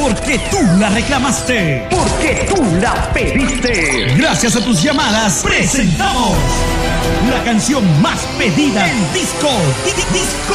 Porque tú la reclamaste. Porque tú la pediste. Gracias a tus llamadas, presentamos la canción más pedida en disco. Disco